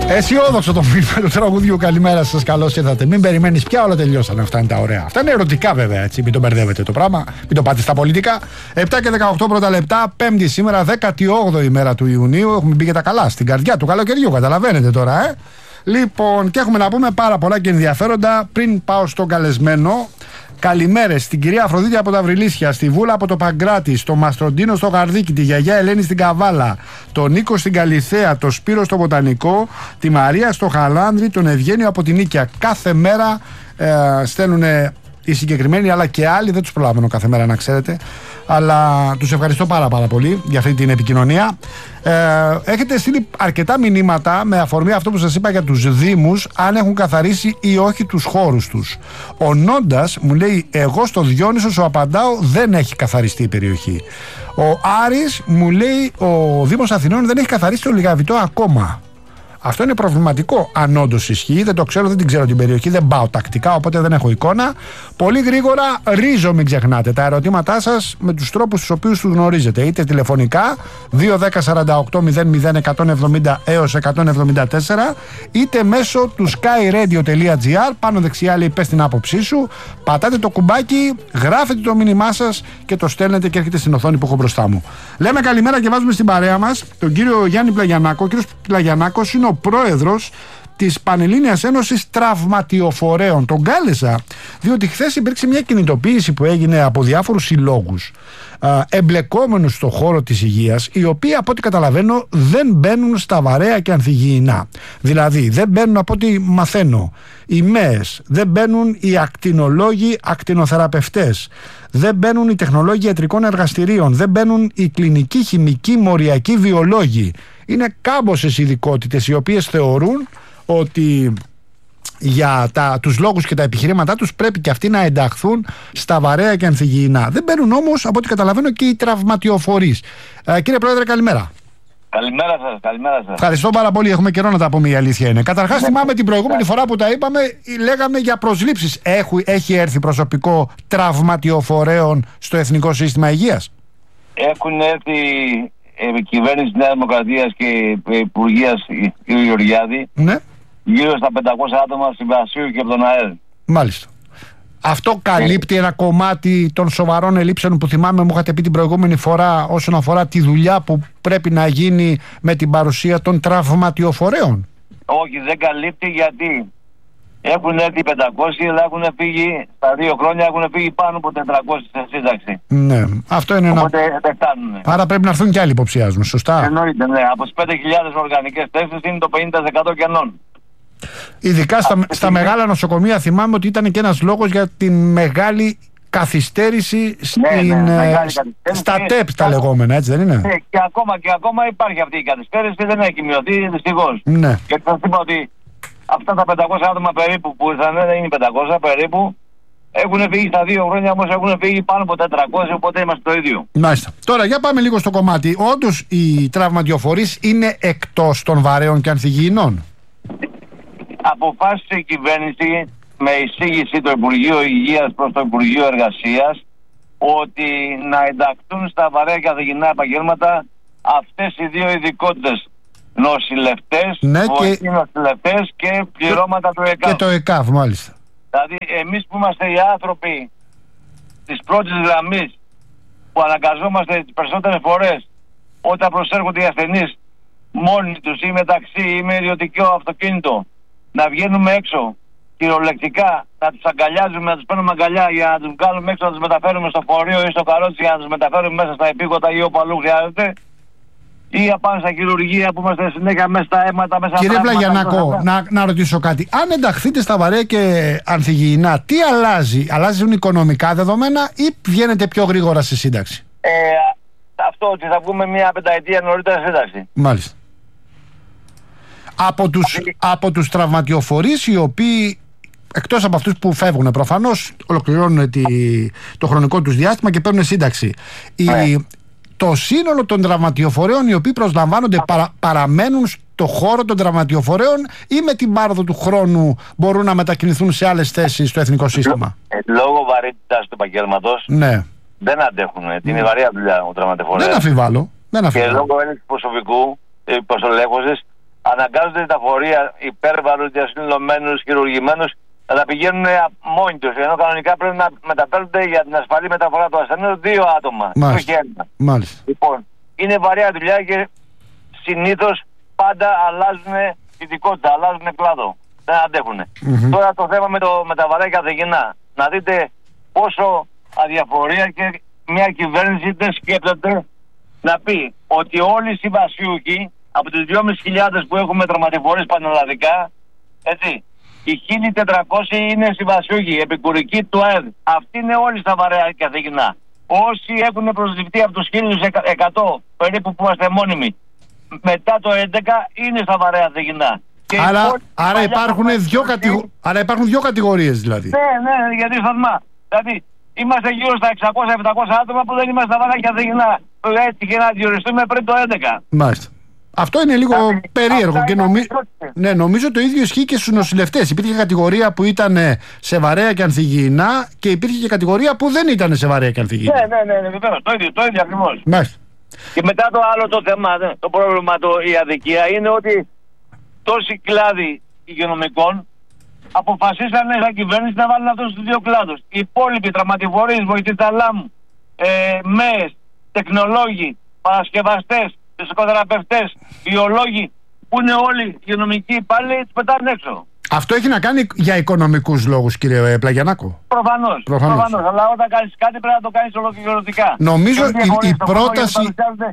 Αισιόδοξο το μήνυμα του τραγουδιού. Καλημέρα σας, καλώς ήρθατε. Μην περιμένεις πια, όλα τελειώσανε. Αυτά είναι τα ωραία. Αυτά είναι ερωτικά βέβαια, έτσι. Μην το μπερδεύετε το πράγμα. Μην το πάτε στα πολιτικά. 7 και 18 πρώτα λεπτά, Πέμπτη σήμερα, 18η ημέρα του Ιουνίου. Έχουμε μπει και τα καλά στην καρδιά του καλοκαιριού. Καταλαβαίνετε τώρα, Λοιπόν, και έχουμε να πούμε πάρα πολλά και ενδιαφέροντα. Πριν πάω στον καλεσμένο, καλημέρες στην κυρία Αφροδίτη από τα Βρυλίσια, στη Βούλα από το Παγκράτη, στο Μαστροντίνο στο Γαρδίκι, τη γιαγιά Ελένη στην Καβάλα, τον Νίκο στην Καλιθέα, τον Σπύρο στο Βοτανικό, τη Μαρία στο Χαλάνδρη, τον Ευγένιο από την Νίκαια. Κάθε μέρα στέλνουν οι συγκεκριμένοι, αλλά και άλλοι, δεν τους προλαβαίνω κάθε μέρα να ξέρετε, αλλά τους ευχαριστώ πάρα πολύ για αυτή την επικοινωνία. Έχετε στείλει αρκετά μηνύματα με αφορμή αυτό που σας είπα για τους Δήμους, αν έχουν καθαρίσει ή όχι τους χώρους τους. Ο Νόντας μου λέει, εγώ στο Διόνυσο σου απαντάω, δεν έχει καθαριστεί η περιοχή. Ο Άρης μου λέει, ο Δήμος Αθηνών δεν έχει καθαρίσει το Λιγαβητό ακόμα. Αυτό είναι προβληματικό, αν όντως ισχύει. Δεν το ξέρω, δεν την ξέρω την περιοχή, δεν πάω τακτικά, οπότε δεν έχω εικόνα. Πολύ γρήγορα, Ρίζο, μην ξεχνάτε τα ερωτήματά σας με τους τρόπους τους οποίους τους γνωρίζετε. Είτε τηλεφωνικά, 2-10-48-0-0-170 έως 174, είτε μέσω του skyradio.gr. Πάνω δεξιά λέει πες την άποψή σου, πατάτε το κουμπάκι, γράφετε το μήνυμά σας και το στέλνετε και έρχεται στην οθόνη που έχω μπροστά μου. Λέμε καλημέρα και βάζουμε στην παρέα μας τον κύριο Γιάννη Πλαγιανάκο. Ο κύριος Πλαγιανάκος είναι ο πρόεδρος της Πανελλήνιας Ένωσης Τραυματιοφορέων. Τον κάλεσα διότι χθες υπήρξε μια κινητοποίηση που έγινε από διάφορους συλλόγους εμπλεκόμενους στον χώρο της υγείας, οι οποίοι από ό,τι καταλαβαίνω δεν μπαίνουν στα βαρέα και ανθυγιεινά. Δηλαδή δεν μπαίνουν, από ό,τι μαθαίνω, οι ΜΕΕΣ, δεν μπαίνουν οι ακτινολόγοι, ακτινοθεραπευτές, δεν μπαίνουν οι τεχνολόγοι ιατρικών εργαστηρίων, δεν μπαίνουν οι κλινικοί, χημικοί, μοριακοί, βιολόγοι. Είναι κάμποσες ειδικότητες οι οποίες θεωρούν ότι για τους λόγους και τα επιχειρήματά τους πρέπει και αυτοί να ενταχθούν στα βαρέα και ανθυγιεινά. Δεν μπαίνουν όμως, από ό,τι καταλαβαίνω, και οι τραυματιοφορείς. Κύριε Πρόεδρε, καλημέρα. Καλημέρα σας, καλημέρα σας. Ευχαριστώ πάρα πολύ. Έχουμε καιρό να τα πούμε, η αλήθεια είναι. Καταρχάς, θυμάμαι την προηγούμενη φορά που τα είπαμε, λέγαμε για προσλήψεις. Έχει έρθει προσωπικό τραυματιοφορέων στο Εθνικό Σύστημα Υγείας? Έχουν έρθει η κυβέρνηση της Νέας Δημοκρατίας και η Υπουργείας κ. Γεωργιάδη, ναι, γύρω στα 500 άτομα στην Βασίου και από τον ΑΕΛ. Μάλιστα. Αυτό καλύπτει ένα κομμάτι των σοβαρών ελλείψεων που θυμάμαι μου είχατε πει την προηγούμενη φορά όσον αφορά τη δουλειά που πρέπει να γίνει με την παρουσία των τραυματιοφορέων? Όχι, δεν καλύπτει, γιατί έχουν έρθει 500, αλλά έχουν φύγει στα 2 χρόνια, έχουν φύγει πάνω από 400 σε σύνταξη. Ναι, αυτό είναι οπότε δεν φτάνουν. Άρα πρέπει να έρθουν και άλλοι, υποψιάζουν, σωστά? Εννοείται, ναι. Από τις 5.000 οργανικές θέσεις είναι το 50% κενών. Ειδικά στα μεγάλα νοσοκομεία θυμάμαι ότι ήταν και ένας λόγος για την μεγάλη καθυστέρηση στα ΤΕΠ, τα λεγόμενα, έτσι δεν είναι? Ναι, και ακόμα υπάρχει αυτή η καθυστέρηση, δεν έχει μειωθεί δυστυχώς. Ναι. Και σας είπα ότι αυτά τα 500 άτομα περίπου που ήρθαν, δεν είναι 500 περίπου, έχουν φύγει στα 2 χρόνια, όμως έχουν φύγει πάνω από 400, οπότε είμαστε το ίδιο. Μάλιστα. Τώρα για πάμε λίγο στο κομμάτι. Όντως οι τραυματιοφορείς είναι εκτός των βαρέων και ανθυγιεινών? Αποφάσισε η κυβέρνηση με εισήγηση το Υπουργείο Υγείας προς το Υπουργείο Εργασίας ότι να ενταχθούν στα βαρέα και ανθυγιεινά επαγγέλματα αυτές οι 2 ειδικότητες. Νοσηλευτές, ναι, βοηθοί νοσηλευτές και πληρώματα του ΕΚΑΒ. Και το ΕΚΑΒ, μάλιστα. Δηλαδή εμείς που είμαστε οι άνθρωποι της πρώτης γραμμής, που αναγκαζόμαστε τις περισσότερες φορές όταν προσέρχονται οι ασθενείς μόνοι τους ή μεταξύ ή με ιδιωτικό αυτοκίνητο, να βγαίνουμε έξω κυριολεκτικά, να τους αγκαλιάζουμε, να τους παίρνουμε αγκαλιά για να τους βγάλουμε έξω, να τους μεταφέρουμε στο φορείο ή στο καρότσι, για να τους μεταφέρουμε μέσα στα επίγωτα ή όπου αλλού χρειάζεται, ή απάνω στα χειρουργεία που είμαστε συνέχεια μέσα στα αίματα, μέσα στα. Κύριε Πλαγιανάκο, να ρωτήσω κάτι. Αν ενταχθείτε στα βαρέα και ανθυγιεινά, τι αλλάζει? Αλλάζουν οικονομικά δεδομένα ή βγαίνετε πιο γρήγορα στη σύνταξη? Αυτό, ότι θα βγούμε μια πενταετία νωρίτερα σύνταξη. Μάλιστα. Από τους τραυματιοφορείς, οι οποίοι εκτός από αυτούς που φεύγουν προφανώς, ολοκληρώνουν το χρονικό τους διάστημα και παίρνουν σύνταξη, το σύνολο των τραυματιοφορέων οι οποίοι προσλαμβάνονται παραμένουν στο χώρο των τραυματιοφορέων ή με την πάροδο του χρόνου μπορούν να μετακινηθούν σε άλλες θέσεις στο εθνικό σύστημα? Λόγω βαρύτητας του επαγγέλματος, ναι, δεν αντέχουν. Είναι βαριά δουλειά ο τραυματιοφορέας. Δεν αμφιβάλλω. Και λόγω έλλειψης προσωπικού, υποστολέχωσης, αναγκάζονται τα φορεία υπέρβαρους, διασυνδεδεμένους, χειρουργημένους να τα πηγαίνουν μόνοι τους. Ενώ κανονικά πρέπει να μεταφέρονται για την ασφαλή μεταφορά του ασθενούς 2 άτομα. Μάλιστα. Όχι 1. Μάλιστα. Λοιπόν, είναι βαριά δουλειά και συνήθως πάντα αλλάζουν ειδικότητα, αλλάζουν κλάδο. Δεν αντέχουν. Τώρα το θέμα με τα βαρέα καθηγηνά. Να δείτε πόσο αδιαφορία και μια κυβέρνηση δεν σκέπτεται να πει ότι όλοι οι συμβασιούχοι από τους 2.500 που έχουμε τραυματιφορείς πανελλαδικά, έτσι, οι 1.400 είναι συμβασιούχοι, επικουρικοί του ΑΕΔ. Αυτοί είναι όλοι στα βαρέα καθηγηνά. Όσοι έχουν προσληφθεί από τους 1.100 περίπου που είμαστε μόνιμοι, μετά το 11 είναι στα βαρέα καθηγηνά. Άρα υπάρχουν δύο κατηγορίες δηλαδή. Ναι, γιατί σταθμά. Δηλαδή είμαστε γύρω στα 600-700 άτομα που δεν είμαστε στα βαρέα καθηγηνά. Έτσι και να διοριστούμε πριν το 11. Μάλιστα. Αυτό είναι λίγο περίεργο και νομίζω το ίδιο ισχύει και στους νοσηλευτές. Υπήρχε κατηγορία που ήταν σε βαρέα και ανθυγιεινά και υπήρχε και κατηγορία που δεν ήταν σε βαρέα και ανθυγιεινά. Ναι, βεβαίως. Το ίδιο ακριβώς. Μάλιστα. Και μετά το άλλο το θέμα, το πρόβλημα, η αδικία είναι ότι τόσοι κλάδοι υγειονομικών αποφασίσανε σαν κυβέρνηση να βάλουν αυτούς τους 2 κλάδους. Οι υπόλοιποι τραυματιφορείς, βοηθοί ταλάμ, ΜΕΕΣ, τεχνολόγοι, παρασκευαστές, φυσικοθεραπευτές, βιολόγοι, που είναι όλοι υγειονομικοί υπάλληλοι, τους πετάνε έξω. Αυτό έχει να κάνει για οικονομικούς λόγους, κύριε Πλαγιαννάκο. Προφανώς. Αλλά όταν κάνεις κάτι πρέπει να το κάνεις ολοκληρωτικά. Νομίζω η πρόταση.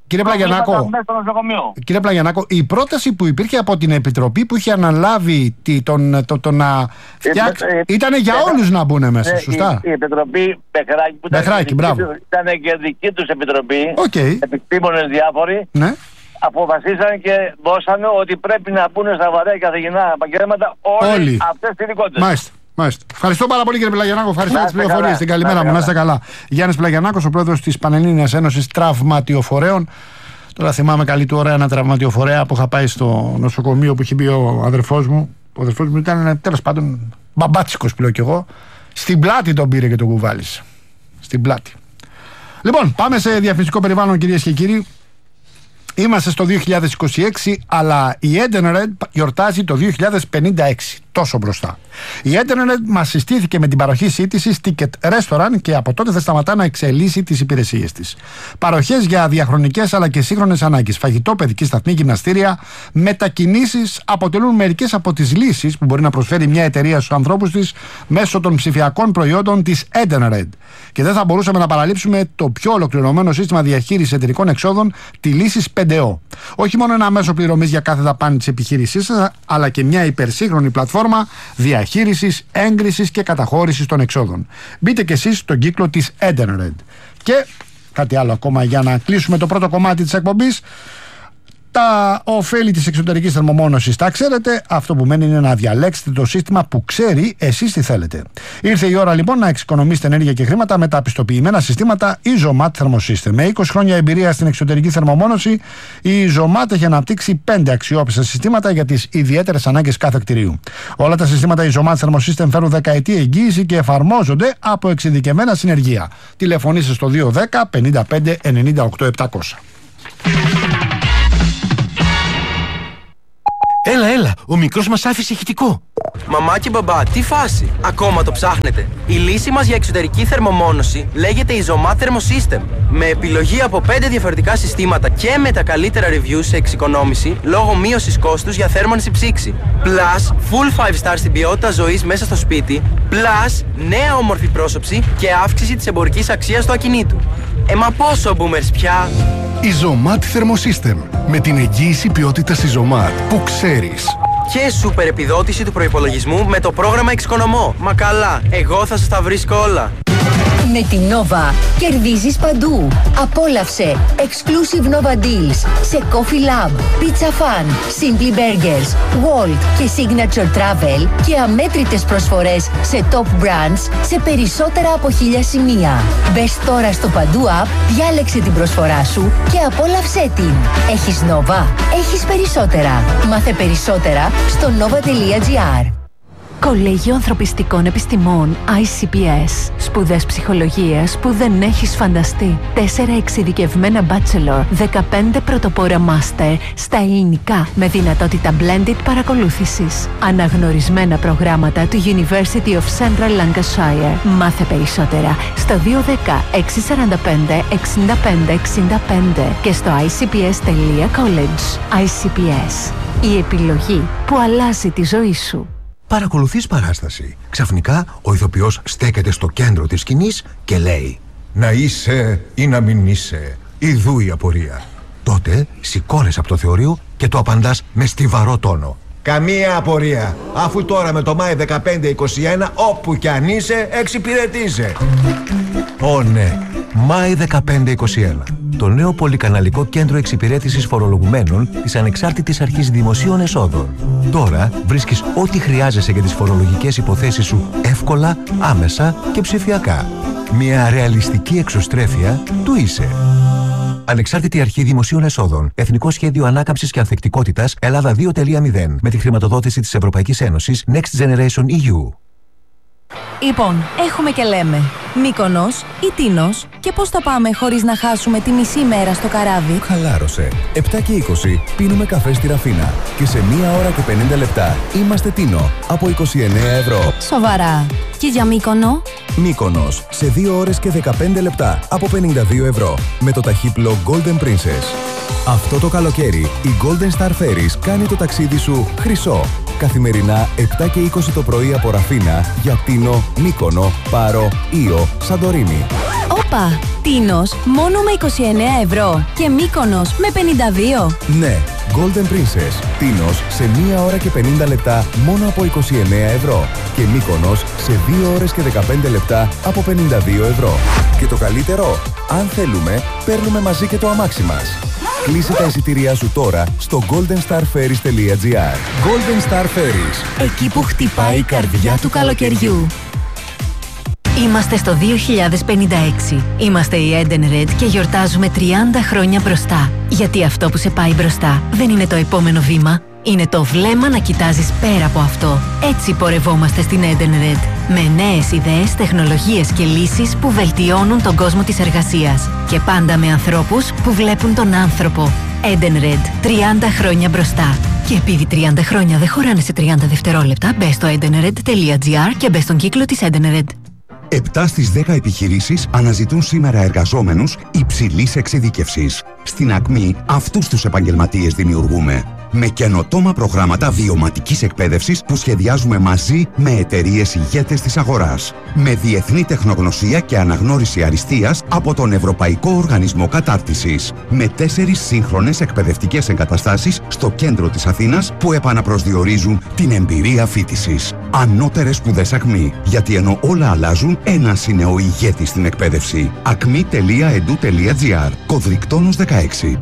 Κύριε Πλαγιαννάκο, η πρόταση που υπήρχε από την Επιτροπή που είχε αναλάβει το να φτιάξει. Ήταν για όλους να μπουν μέσα, σωστά. Η Επιτροπή Μπεχράκη που ήταν και δική τους επιτροπή. Επιστήμονες διάφοροι. Ναι. Αποφασίσαν και δώσανε ότι πρέπει να μπουν στα βαρέα καθηγηνά επαγγέλματα όλοι αυτές τις ειδικότητες. Μάλιστα. Ευχαριστώ πάρα πολύ, κύριε Πλαγιανάκο. Ευχαριστώ για τις πληροφορίες. Την καλημέρα μου. Να είστε καλά. Γιάννης Πλαγιανάκος, ο πρόεδρος της Πανελλήνιας Ένωσης Τραυματιοφορέων. Τώρα θυμάμαι καλή του ώρα ένα τραυματιοφορέα που είχα πάει στο νοσοκομείο που είχε μπει ο αδερφός μου. Ο αδερφός μου ήταν τέλος πάντων μπαμπάτσικος, πλέον κι εγώ. Στην πλάτη τον πήρε και τον κουβάλισε. Στην πλάτη. Λοιπόν, πάμε σε διαφημιστικό περιβάλλον, κυρίες και κύριοι. Είμαστε στο 2026, αλλά η Edenred γιορτάζει το 2056. Τόσο μπροστά. Η Edenred μας συστήθηκε με την παροχή σύντησης Ticket Restaurant και από τότε θα σταματά να εξελίσσει τις υπηρεσίες της. Παροχές για διαχρονικές αλλά και σύγχρονες ανάγκες. Φαγητό, παιδική σταθμή, γυμναστήρια, μετακινήσεις αποτελούν μερικές από τις λύσεις που μπορεί να προσφέρει μια εταιρεία στους ανθρώπους της μέσω των ψηφιακών προϊόντων της Edenred. Και δεν θα μπορούσαμε να παραλείψουμε το πιο ολοκληρωμένο σύστημα διαχείρισης εταιρικών εξόδων, τη λύση 5O. Όχι μόνο ένα μέσο πληρωμής για κάθε δαπάνη της επιχείρησής σας, αλλά και μια υπερσύγχρονη πλατφόρμα διαχείρισης, έγκρισης και καταχώρησης των εξόδων. Μπείτε και εσείς στον κύκλο της Edenred. Και κάτι άλλο ακόμα για να κλείσουμε το πρώτο κομμάτι της εκπομπής. Τα ωφέλη της εξωτερικής θερμομόνωσης τα ξέρετε. Αυτό που μένει είναι να διαλέξετε το σύστημα που ξέρει εσείς τι θέλετε. Ήρθε η ώρα λοιπόν να εξοικονομήσετε ενέργεια και χρήματα με τα πιστοποιημένα συστήματα Isomat Thermosystem. Με 20 χρόνια εμπειρία στην εξωτερική θερμομόνωση, η Isomat έχει αναπτύξει 5 αξιόπιστα συστήματα για τις ιδιαίτερες ανάγκες κάθε κτηρίου. Όλα τα συστήματα Isomat Thermosystem φέρουν δεκαετή εγγύηση και εφαρμόζονται από εξειδικευμένα συνεργεία. Τηλεφωνήστε στο 210 55 98 700. Έλα, ο μικρός μας άφησε ηχητικό. Μαμά και μπαμπά, τι φάση, ακόμα το ψάχνετε? Η λύση μας για εξωτερική θερμομόνωση λέγεται Isomat Thermosystem. Με επιλογή από 5 διαφορετικά συστήματα και με τα καλύτερα reviews σε εξοικονόμηση λόγω μείωσης κόστους για θέρμανση ψήξη. Plus, full 5 star στην ποιότητα ζωής μέσα στο σπίτι. Plus, νέα όμορφη πρόσωψη και αύξηση της εμπορικής αξίας του ακινήτου. Μα πόσο boomers πια? Isomat Thermosystem. Με την εγγύηση ποιότητας Isomat που ξέρεις. Και σούπερ επιδότηση του προϋπολογισμού με το πρόγραμμα Εξοικονομώ. Μα καλά, εγώ θα σας τα βρίσκω όλα. Με την Nova κερδίζεις παντού. Απόλαυσε exclusive Nova Deals σε Coffee Lab, Pizza Fun, Simply Burgers, Walt και Signature Travel και αμέτρητες προσφορές σε top brands σε περισσότερα από 1000 σημεία. Μπες τώρα στο Παντού App, διάλεξε την προσφορά σου και απόλαυσέ την. Έχεις Nova, έχεις περισσότερα. Μάθε περισσότερα στο nova.gr. Κολέγιο Ανθρωπιστικών Επιστημών ICPS. Σπουδές ψυχολογίας που δεν έχεις φανταστεί. 4 εξειδικευμένα bachelor, 15 πρωτοπόρα master στα ελληνικά με δυνατότητα blended παρακολούθησης. Αναγνωρισμένα προγράμματα του University of Central Lancashire. Μάθε περισσότερα στο 210 645 65 65 και στο icps.college. ICPS. Η επιλογή που αλλάζει τη ζωή σου. Παρακολουθείς παράσταση. Ξαφνικά ο ηθοποιός στέκεται στο κέντρο της σκηνής και λέει «Να είσαι ή να μην είσαι, ιδού η απορία». Τότε σηκώνεσαι από το θεωρείο και το απαντάς με στιβαρό τόνο. «Καμία απορία, αφού τώρα με το Μάη 15-21 όπου κι αν είσαι εξυπηρετείσαι». Ω ναι, Μάη 15-21. Το νέο πολυκαναλικό κέντρο εξυπηρέτησης φορολογουμένων της Ανεξάρτητης Αρχής Δημοσίων Εσόδων. Τώρα βρίσκεις ό,τι χρειάζεσαι για τις φορολογικές υποθέσεις σου εύκολα, άμεσα και ψηφιακά. Μια ρεαλιστική εξωστρέφεια του είσαι. Ανεξάρτητη Αρχή Δημοσίων Εσόδων. Εθνικό Σχέδιο Ανάκαμψης και Ανθεκτικότητας Ελλάδα 2.0. Με τη χρηματοδότηση της Ευρωπαϊκής Ένωσης Next Generation EU. Λοιπόν, έχουμε και λέμε Μύκονος ή Τίνος και πώς θα πάμε χωρίς να χάσουμε τη μισή μέρα στο καράβι. Χαλάρωσε. 7 και 20 πίνουμε καφέ στη Ραφίνα και σε 1 ώρα και 50 λεπτά είμαστε Τίνο από 29 ευρώ. Σοβαρά. Και για Μύκονο? Μύκονος σε 2 ώρες και 15 λεπτά από 52 ευρώ με το ταχύπλο Golden Princess. Αυτό το καλοκαίρι η Golden Star Ferries κάνει το ταξίδι σου χρυσό. Καθημερινά 7 και 20 το πρωί από Ραφίνα για Τίνο, Μύκονο, Πάρο, Ήο, Σαντορίνη. Όπα! Τίνος μόνο με 29 ευρώ και Μύκονος με 52. Ναι, Golden Princess. Τίνος σε 1 ώρα και 50 λεπτά μόνο από 29 ευρώ και Μύκονος σε 2 ώρες και 15 λεπτά από 52 ευρώ. Και το καλύτερο, αν θέλουμε, παίρνουμε μαζί και το αμάξι μας. Κλείσε τα εισιτήριά σου τώρα στο goldenstarferries.gr. Golden Star Ferries. Εκεί που χτυπάει η καρδιά του καλοκαιριού. Είμαστε στο 2056. Είμαστε η Edenred και γιορτάζουμε 30 χρόνια μπροστά. Γιατί αυτό που σε πάει μπροστά δεν είναι το επόμενο βήμα. Είναι το βλέμμα να κοιτάζεις πέρα από αυτό. Έτσι πορευόμαστε στην Edenred. Με νέες ιδέες, τεχνολογίες και λύσεις που βελτιώνουν τον κόσμο της εργασίας. Και πάντα με ανθρώπους που βλέπουν τον άνθρωπο. Edenred. 30 χρόνια μπροστά. Και επειδή 30 χρόνια δεν χωράνε σε 30 δευτερόλεπτα, μπες στο edenred.gr και μπες στον κύκλο της Edenred. 7 στις 10 επιχειρήσεις αναζητούν σήμερα εργαζόμενους υψηλής εξειδίκευσης. Στην Ακμή αυτούς τους επαγγελματίες δημιουργούμε. Με καινοτόμα προγράμματα βιωματικής εκπαίδευσης που σχεδιάζουμε μαζί με εταιρείες ηγέτες της αγοράς. Με διεθνή τεχνογνωσία και αναγνώριση αριστείας από τον Ευρωπαϊκό Οργανισμό Κατάρτισης. Με 4 σύγχρονες εκπαιδευτικές εγκαταστάσεις στο κέντρο της Αθήνας που επαναπροσδιορίζουν την εμπειρία φοιτησης. Ανώτερες σπουδές Ακμή. Γιατί ενώ όλα αλλάζουν, ένας είναι ο ηγέτης στην εκπαίδευση. acmi.edu.gr. Κωδρικτόνος 16.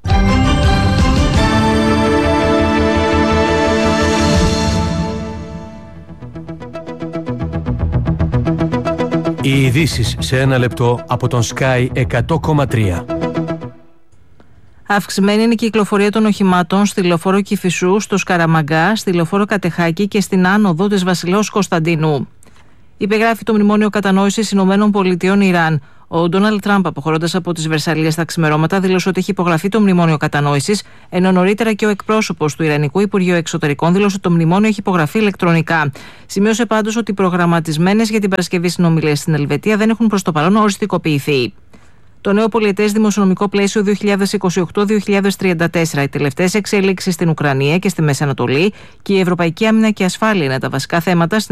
Οι ειδήσεις σε 1 λεπτό από τον Sky 100,3. Αυξημένη είναι η κυκλοφορία των οχημάτων στη λεωφόρο Κηφισού, στο Σκαραμαγκά, στη λεωφόρο Κατεχάκη και στην άνοδο της Βασιλέως Κωνσταντίνου. Υπεγράφει το Μνημόνιο Κατανόησης Ηνωμένων Πολιτειών Ιράν. Ο Ντόναλντ Τραμπ, αποχωρώντας από τις Βερσαλλίες στα ξημερώματα, δήλωσε ότι έχει υπογραφεί το Μνημόνιο Κατανόησης, ενώ νωρίτερα και ο εκπρόσωπος του Ιρανικού Υπουργείου Εξωτερικών δήλωσε ότι το μνημόνιο έχει υπογραφεί ηλεκτρονικά. Σημείωσε πάντως ότι οι προγραμματισμένες για την Παρασκευή συνομιλίες στην Ελβετία δεν έχουν προς το παρόν οριστικοποιηθεί. Το νέο πολιετές δημοσιονομικό πλαίσιο 2028-2034, οι τελευταίες εξέλιξεις στην Ουκρανία και στη Μέση Ανατολή και η Ευρωπαϊκή Άμυνα και Ασφάλεια είναι τα βασικά θέματα